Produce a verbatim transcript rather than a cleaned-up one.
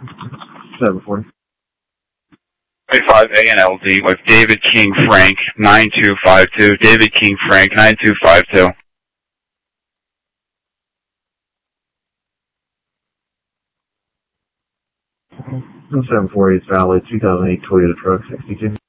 seven forty. five A and L D with David King Frank, nine two five two. David King Frank, nine two five two. seven forty is valid, two thousand eight Toyota truck, sixty-two.